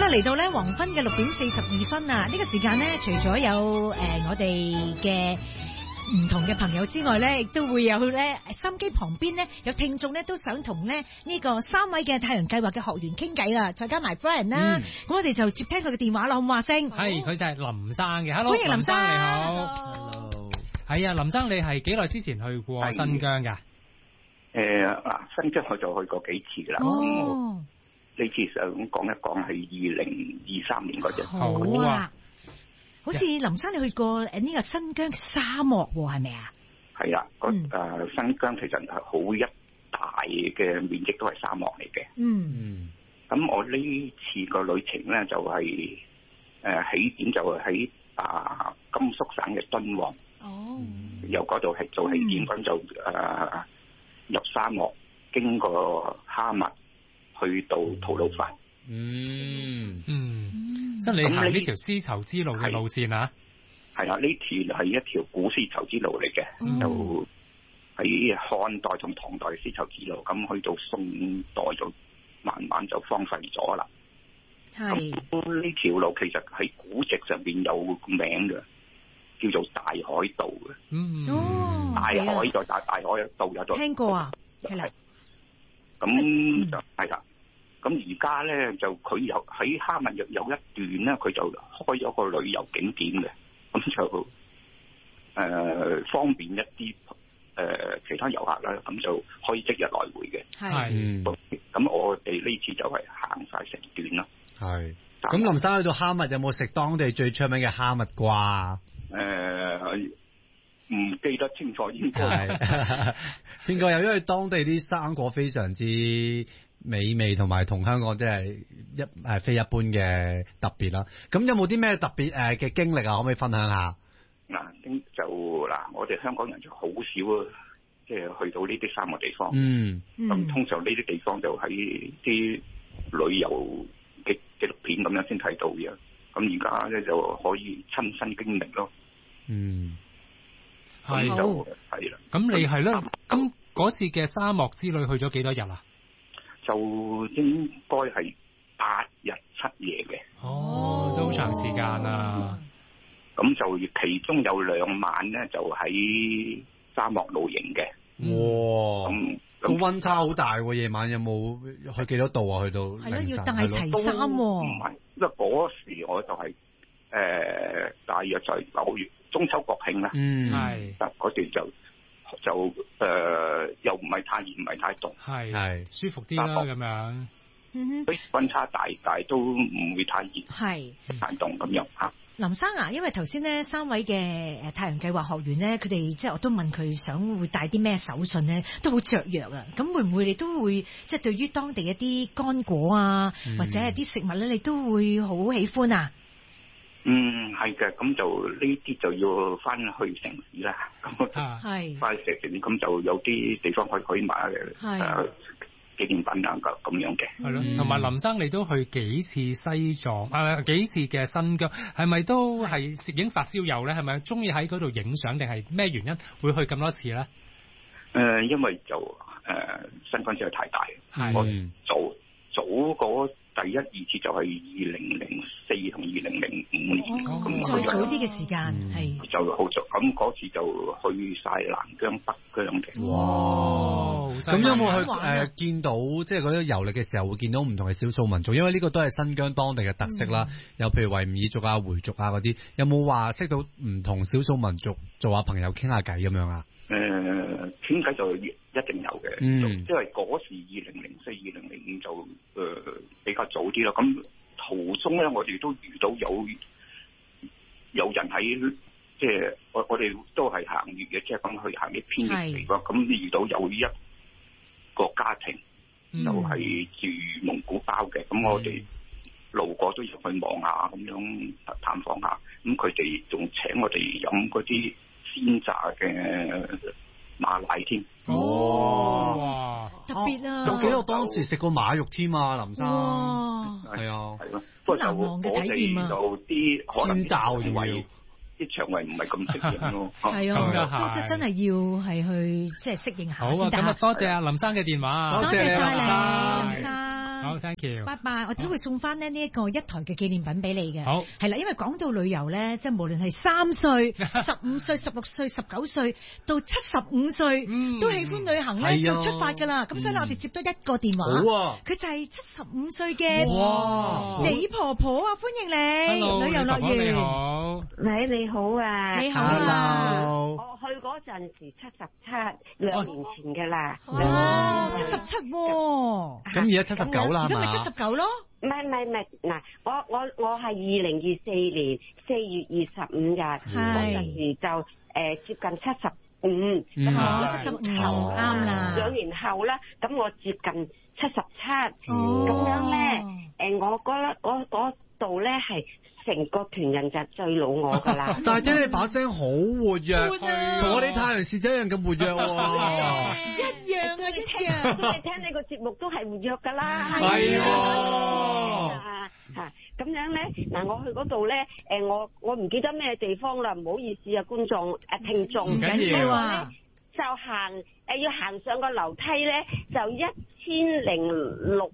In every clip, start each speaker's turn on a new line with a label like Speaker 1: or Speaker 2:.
Speaker 1: 啦，嚟到咧黃昏嘅6:42啊！呢個時間咧，除咗有我哋嘅唔同嘅朋友之外咧，亦都會有咧心機旁邊咧有聽眾咧都想同咧呢個3位嘅太陽計劃嘅學員傾偈啦，再加埋 Brian 啦，咁我哋就接聽佢嘅電話啦，好唔好啊？聲
Speaker 2: 係佢就係林生嘅，Hello，
Speaker 1: 歡迎林生，
Speaker 2: 你好
Speaker 3: Hello，
Speaker 2: 係啊，林生你係幾耐之前去過新疆㗎？
Speaker 4: 新疆我就去過幾次啦。
Speaker 1: 哦，
Speaker 4: 呢次想講一講係2023年嗰陣。
Speaker 1: 好啊，好似林生你去過呢個新疆沙漠係咪啊？
Speaker 4: 係啊，新疆其實係好一大嘅面積都係沙漠嚟嘅。咁我呢次個旅程咧就係起點就係喺甘肅省嘅敦煌。由嗰度係做起點，咁就入沙漠，經過哈密，去到吐魯番。
Speaker 2: 即係你行呢條絲綢之路嘅路線啊？
Speaker 4: 係啊，呢條係一條古絲綢之路嚟嘅，就喺漢代同唐代嘅絲綢之路，咁去到宋代就慢慢就荒廢咗啦。係呢條路其實喺古籍上邊有名嘅，叫做大海道嘅。大海就大海道有咗。聽過啊？係啦。咁就係啦。咁而家咧就佢有喺哈密有一段咧，佢就開咗個旅遊景點嘅，咁就方便一啲其他遊客啦，咁就可以即日來回嘅。係。咁我哋呢次就係行晒成段啦。係。
Speaker 3: 咁林生去到哈密有冇食當地最出名嘅哈密瓜？
Speaker 4: 唔記得清楚，應該
Speaker 3: 應該有，因為當地啲生果非常之美味，同埋同香港真係非一般嘅特別啦。咁有冇啲咩特別嘅經歷啊？可唔可以分享下？
Speaker 4: 我哋香港人就好少即係去到呢啲沙漠地方。咁通常呢啲地方就喺啲旅遊紀錄片咁樣先睇到嘅。咁而家咧就可以親身經歷咯。
Speaker 2: 係啦，咁你係啦，咁嗰次嘅沙漠之旅去咗幾多日啊？
Speaker 4: 就應該係8日7夜嘅。
Speaker 2: 都好長時間啊！
Speaker 4: 咁就其中有2晚咧，就喺沙漠露營嘅。
Speaker 3: 哇！咁溫差好大喎，夜晚有冇去幾多度啊？去到
Speaker 1: 係咯，要帶齊衫喎。
Speaker 4: 唔係，因為嗰時我就係大約就係9月。中秋國慶啦，係，嗰段就又唔係太熱，唔係太凍，係
Speaker 2: 舒服啲啦咁樣。
Speaker 4: 溫差大，但係都唔會太熱，係太凍咁樣嚇。
Speaker 1: 林生啊，因為頭先呢3位嘅太陽計劃學員咧，佢哋即係我都問佢想會帶啲咩手信咧，都好雀躍啊。咁會唔會你都會即係對於當地一啲乾果啊，或者係啲食物咧，你都會好喜歡啊？
Speaker 4: 係嘅，咁就呢啲就要翻去城市啦。咁係翻去城市，咁就有啲地方可以買嘅紀念品啊咁樣嘅。
Speaker 2: 係咯，同埋林生你都去幾次西藏幾次嘅新疆，係咪都係攝影發燒友咧？係咪中意喺嗰度影相，定係咩原因會去咁多次咧？
Speaker 4: 因為就新疆真係太大，我早嗰第1、2次就係2004同2005年，咁
Speaker 1: 再早啲嘅時間係
Speaker 4: 就好早。咁嗰次就去晒南疆、北疆嘅。
Speaker 3: 哇！咁有冇去見到即係嗰啲遊歷嘅時候會見到唔同嘅少數民族？因為呢個都係新疆當地嘅特色啦。有譬如維吾爾族啊、回族啊嗰啲，有冇話識到唔同少數民族做下朋友傾下偈咁樣啊？
Speaker 4: 傾偈就一定有嘅，因為嗰時2004、2005就比較早啲啦。咁途中咧，我哋都遇到有人喺即係我哋都係行越嘅，即係咁去行啲偏遠地方。咁遇到有一個家庭就係住蒙古包嘅，咁我哋路過都要去望下，咁樣探訪下。咁佢哋仲請我哋飲嗰啲鮮榨嘅馬奶添。
Speaker 3: 哇！
Speaker 1: 特別啊！
Speaker 3: 我記得我當時食過馬肉添啊，林生。係啊，
Speaker 4: 係咯。不過就我哋就啲可能
Speaker 3: 鮮榨仲要
Speaker 4: 啲腸胃唔係咁適應咯。
Speaker 1: 係啊，都真係要係去即係適應下。
Speaker 2: 好啊，咁啊多謝阿林生嘅電話。
Speaker 1: 多謝晒你，林生。
Speaker 2: 好 ，thank you。
Speaker 1: 拜拜，我哋都會送翻呢一個一台嘅紀念品俾你嘅。
Speaker 2: 好，
Speaker 1: 係啦，因為講到旅遊咧，即係無論係3歲、15歲、16歲、19歲到75歲，都喜歡旅行咧，就出發㗎啦。咁所以咧，我哋接多一個電話。好啊，佢就係75歲嘅李婆婆啊，歡迎你
Speaker 2: Hello，
Speaker 1: 旅遊樂園。
Speaker 2: 你好，
Speaker 5: 喂，你好啊，
Speaker 1: 你好啊。
Speaker 5: 我去嗰陣時77，2年前㗎啦。
Speaker 1: 哇，77喎。
Speaker 3: 咁而家79啦，
Speaker 1: 而家咪79咯。
Speaker 5: 唔係，嗱，我係2024年4月25日嗰陣時就接近75，咁
Speaker 1: 75啱啦。
Speaker 5: 2年後啦，咁我接近77，咁樣咧，我覺得嗰度咧係成個團人就最老我㗎啦。
Speaker 3: 大姐你把聲好活躍，同我哋太陽使者一樣咁活躍喎。
Speaker 1: 一樣啊，一樣。
Speaker 5: 你聽你個節目都係活躍㗎啦。
Speaker 3: 係
Speaker 5: 咁樣咧，嗱，我去嗰度咧，我唔記得咩地方啦，唔好意思啊，觀眾聽眾。
Speaker 2: 唔緊要
Speaker 1: 啊。
Speaker 5: 就要行上個樓梯咧，就106880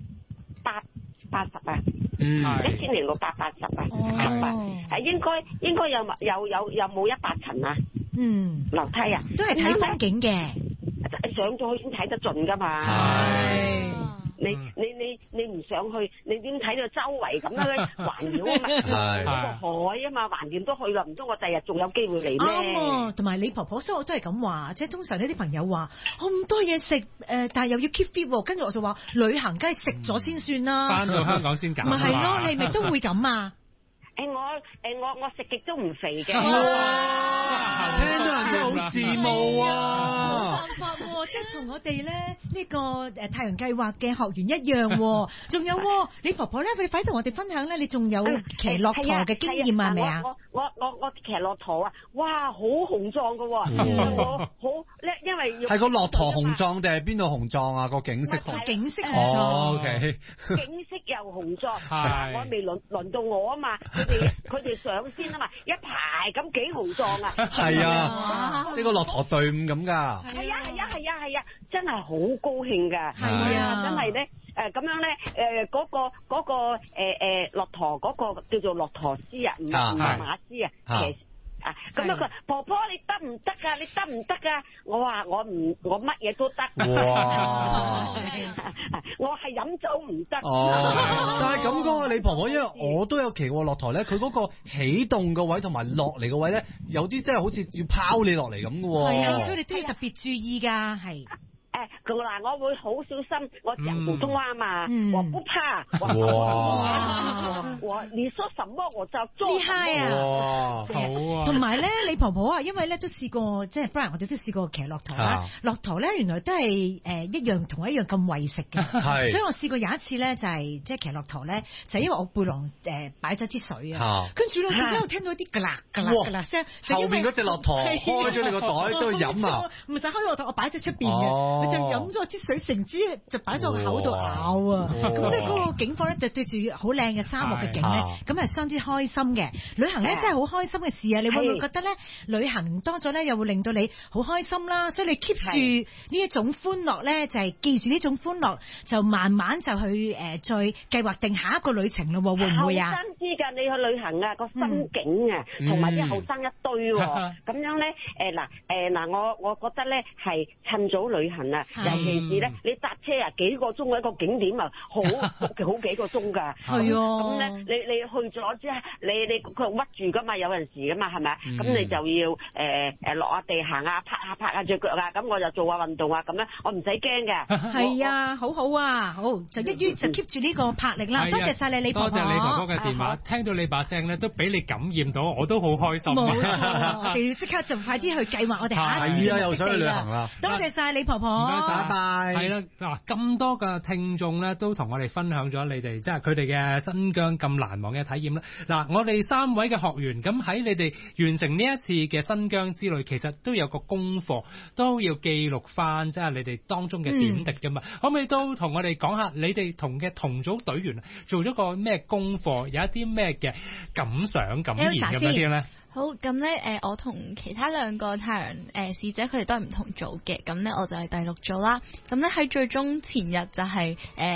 Speaker 5: 啊。106880啊，係應該有冇100層啊？樓梯啊，
Speaker 1: 都係睇風景嘅，
Speaker 5: 上咗去先睇得盡噶嘛。
Speaker 1: 係，
Speaker 5: 你唔上去，你點睇到周圍咁樣環繞啊嘛？嗰個海啊嘛，橫掂都去啦，唔通我第日仲有機會嚟咩？
Speaker 1: 啱，同埋你婆婆，所以我都係咁話，即係通常呢啲朋友話咁多嘢食，但係又要 keep fit，跟住我就話旅行梗係食咗先算啦，
Speaker 2: 翻到香港先減。
Speaker 1: 咪係咯，你咪都會咁啊？
Speaker 5: 我食極都唔肥嘅。
Speaker 3: 哇！聽到人真係好羨慕啊！
Speaker 1: 冇辦法喎，即係同我哋咧呢個太陽計劃嘅學員一樣喎。仲有你婆婆咧，佢快同我哋分享咧，你仲有騎駱駝嘅經驗係咪啊？
Speaker 5: 我騎駱駝啊！哇，好雄壯㗎喎！我好叻，因為
Speaker 3: 係個駱駝雄壯定係邊度雄壯啊？個景色雄
Speaker 1: 景色雄壯。
Speaker 3: OK。
Speaker 5: 景色又雄壯，我未輪到我啊嘛，佢哋上先啊嘛，一排咁幾雄壯啊！
Speaker 3: 係啊，呢個駱駝隊伍咁㗎。
Speaker 5: 係啊，真係好高興㗎。係啊，真係咧咁樣咧嗰個駱駝嗰個叫做駱駝師啊，唔係馬師啊，咁樣佢婆婆你得唔得㗎？你得唔得㗎？我話我乜嘢都得。
Speaker 3: 哇！
Speaker 5: 我係飲酒唔得。
Speaker 3: 但係咁講啊，你婆婆因為我都有騎過駱駝咧，佢嗰個起動個位同埋落嚟個位咧，有啲真係好似要拋你落嚟咁嘅喎。
Speaker 1: 係啊，所以你都要特別注意㗎，係。
Speaker 5: 嗱，我會好小心，我講普通話嘛，我不怕。你說什麼我就做。
Speaker 1: 厲害啊！
Speaker 2: 好啊。
Speaker 1: 同埋咧，你婆婆啊，因為咧都試過，即係 Brian 我哋都試過騎駱駝啦。駱駝咧原來都係一樣同我一樣咁為食嘅，所以我試過有一次咧就係即係騎駱駝咧，就因為我背囊擺咗支水啊，跟住咧點解我聽到啲㗎啦聲，
Speaker 3: 後邊嗰隻駱駝開咗你個袋都飲啊！
Speaker 1: 唔使開駱駝，我擺咗出邊嘅。就飲咗支水成支就擺咗個口度咬啊！咁即係嗰個景況咧，就對住好靚嘅沙漠嘅景咧，咁係相之開心嘅。旅行咧真係好開心嘅事啊！你會唔會覺得咧，旅行多咗咧，又會令到你好開心啦？所以你 keep 住呢一種歡樂咧，就係記住呢種歡樂，就慢慢就去再計劃定下一個旅程咯，會唔會啊？
Speaker 5: 後生知㗎，你去旅行啊，個心境啊，同埋啲後生一堆喎，咁樣咧嗱，我覺得咧係趁早旅行啊。尤其是咧，你搭車啊幾個鐘一個景點啊，好幾個鐘㗎。係咁咧，你去咗之後，你佢屈住㗎嘛，有陣時㗎嘛，係咪啊？咁你就要落下地行啊，拍下隻腳啊，咁我就做下運動啊，咁咧我唔使驚嘅。係
Speaker 1: 啊，好啊，好就一於就 keep 住呢個魄力啦。多謝晒你婆婆。
Speaker 2: 多謝你婆婆嘅電話，聽到你把聲咧，都俾你感染到，我都好開心。
Speaker 1: 冇錯，我哋要即刻就快啲去計劃我哋下一次。
Speaker 3: 係啊，又想去旅行啦。
Speaker 1: 多謝晒你婆婆。
Speaker 3: 拜拜。
Speaker 2: 係啦，嗱咁多嘅聽眾咧，都同我哋分享咗你哋即係佢哋嘅新疆咁難忘嘅體驗啦。嗱，我哋3位嘅學員咁喺你哋完成呢一次嘅新疆之旅，其實都有個功課，都要記錄翻即係你哋當中嘅點滴噶嘛。可唔可以都同我哋講下你哋同組隊員做咗個咩功課，有一啲咩嘅感想感言咁樣先咧？
Speaker 6: 好，咁咧我同其他兩個太陽使者佢哋都係唔同組嘅，咁咧我就係第6組啦。咁咧喺最終前日就係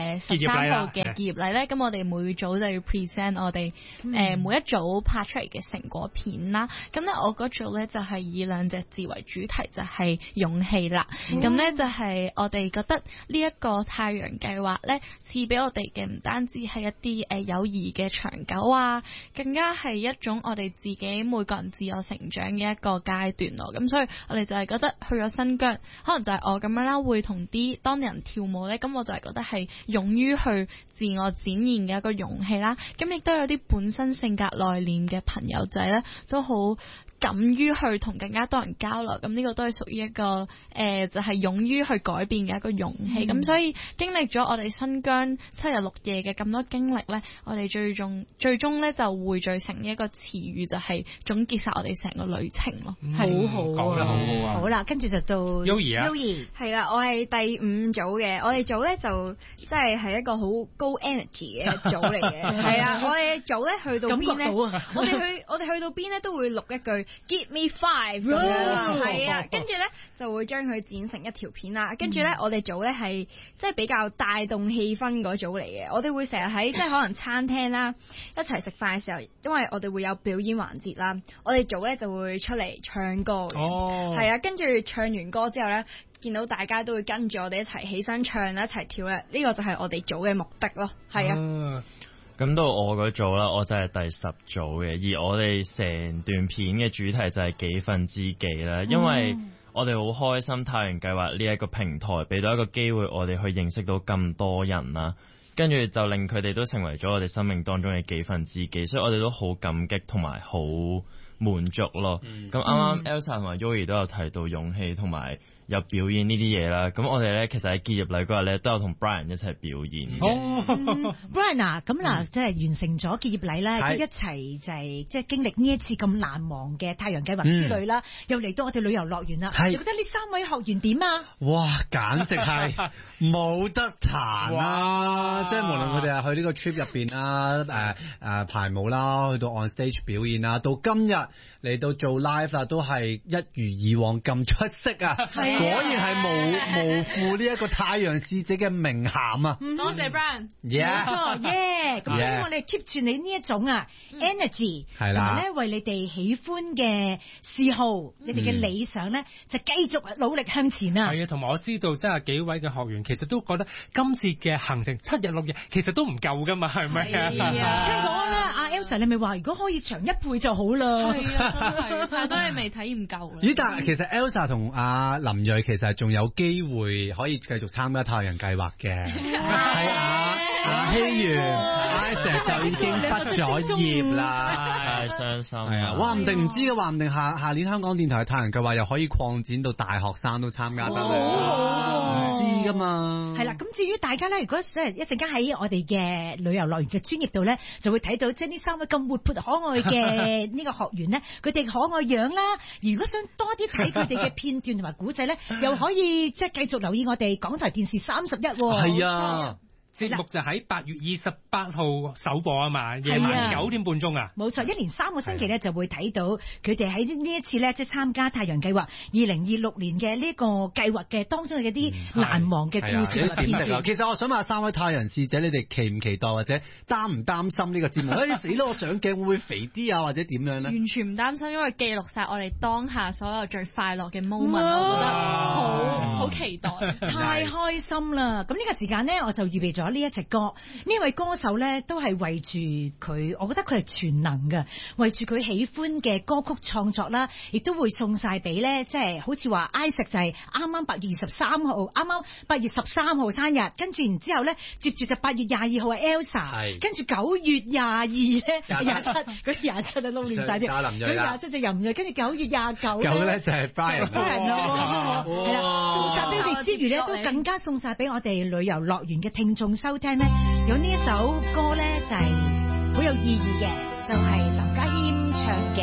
Speaker 6: 13號嘅結業禮咧，咁我哋每組就要 present 我哋每一組拍出嚟嘅成果片啦。咁咧我嗰組咧就係以2隻字為主題，就係勇氣啦。咁咧就係我哋覺得呢一個太陽計劃咧，賜俾我哋嘅唔單止係一啲友誼嘅長久啊，更加係一種我哋自己每個人自我成長嘅一個階段咯。咁所以我哋就係覺得去咗新疆，可能就係我咁樣啦，會同啲當地人跳舞咧，咁我就係覺得係勇於去自我展現嘅一個勇氣啦。咁亦都有啲本身性格內斂嘅朋友仔咧，都好敢於去同更加多人交流，咁呢個都係屬於一個就係勇於去改變嘅一個勇氣。咁所以經歷咗我哋新疆7日6夜嘅咁多經歷咧，我哋最終咧就匯聚成一個詞語，就係總結晒我哋成個旅程咯。
Speaker 1: 好好
Speaker 2: 講得好好啊！
Speaker 1: 好啦，跟住就到
Speaker 2: Yoyi 啊
Speaker 1: ，Yoyi
Speaker 7: 係啦，我係第5組嘅，我哋組咧就即係一個好高 energy 嘅組嚟嘅。係啊，我哋組咧去到邊咧，我哋去到邊咧都會錄一句 Give me 5咁樣啦，係啊，跟住咧就會將佢剪成一條片啦。跟住咧我哋組咧係即係比較帶動氣氛嗰組嚟嘅，我哋會成日喺即係可能餐廳啦一齊食飯嘅時候，因為我哋會有表演環節啦，我哋組咧就會出嚟唱歌嘅，係啊，跟住唱完歌之後咧，見到大家都會跟住我哋一齊起身唱啦，一齊跳咧，呢個就係我哋組嘅目的咯，係啊。
Speaker 8: 咁到我嗰組啦，我就係第10組嘅，而我哋成段片嘅主題就係幾份知己啦，因為我哋好開心太陽計劃呢一個平台俾到一個機會我哋去認識到咁多人啦，跟住就令佢哋都成為咗我哋生命當中嘅幾份知己，所以我哋都好感激同埋好滿足咯。咁啱啱 Elsa 同埋 Yoyi 都有提到勇氣同埋有表演呢啲嘢啦，咁我哋咧其實喺結業禮嗰日咧都有同 Brian 一齊表演嘅。
Speaker 1: Brian 啊，咁嗱，即係完成咗結業禮啦，一齊就係即係經歷呢一次咁難忘嘅太陽計劃之旅啦，又嚟到我哋旅遊樂園啦。你覺得呢3位學員點啊？
Speaker 3: 哇，簡直係冇得彈啊！即係無論佢哋係去呢個 trip 入邊啦，排舞啦，去到 on stage 表演啦，到今日嚟到做 live 啦，都係一如以往咁出色啊！果然係無負呢一個太陽使者嘅名銜啊！
Speaker 6: 多謝 Brian，
Speaker 1: 冇錯，咁希望你 keep 住你呢一種energy，同埋咧為你哋喜歡嘅嗜好，你哋嘅理想咧就繼續努力向前啊！
Speaker 2: 係啊，同埋我知道即係幾位嘅學員其實都覺得今次嘅行程7日6夜其實都唔夠噶嘛，係咪啊？
Speaker 1: 聽講咧，阿 Elsa 你咪話如果可以長1倍就好啦。
Speaker 6: 係啊，真係太多嘢未體驗夠啦。
Speaker 3: 咦？但係其實 Elsa 同阿林睿其實仲有機會可以繼續參加太陽計劃嘅，係阿希元、Isaac 就已經畢咗業啦，
Speaker 8: 太傷心啦！
Speaker 3: 話唔定唔知嘅，話唔定下年香港電台嘅太陽計劃又可以擴展到大學生都參加得咧，唔知噶嘛。
Speaker 1: 係啦，咁至於大家咧，如果一陣間喺我哋嘅旅遊樂園嘅專頁度咧，就會睇到即係呢3位咁活潑可愛嘅呢個學員咧，佢哋可愛樣啦。如果想多啲睇佢哋嘅片段同埋古仔咧，又可以即係繼續留意我哋港台電視31。
Speaker 3: 係啊。
Speaker 2: 節目就喺8月28號首播啊嘛，夜晚9點半鐘啊。
Speaker 1: 冇錯，一連3個星期咧就會睇到佢哋喺呢一次咧即係參加太陽計劃2026年嘅呢個計劃嘅當中嘅啲難忘嘅故事同片段。
Speaker 3: 其實我想問下3位太陽使者，你哋期唔期待或者擔唔擔心呢個節目？死啦！我上鏡會唔會肥啲啊，或者點樣咧？
Speaker 6: 完全唔擔心，因為記錄晒我哋當下所有最快樂嘅 moment，我覺得好期待，
Speaker 1: 太開心啦！咁呢個時間咧，我就預備咗呢一隻歌，呢位歌手咧都係為住佢，我覺得佢係全能嘅，為住佢喜歡嘅歌曲創作啦，亦都會送晒俾咧，即係好似話 Isaac 就係啱啱8月23號，啱啱8月13號生日，跟住然之後咧，接住就8月22號係 Elsa， 跟住9月22咧27，佢27就撈亂晒啲，佢27就任咗，跟住9月29
Speaker 3: 咧就係 Brian
Speaker 1: 咯，係啦，送晒俾你哋之餘咧，都更加送晒俾我哋旅遊樂園嘅聽眾收聽咧，有呢一首歌咧就係好有意義嘅，就係劉家謙唱嘅。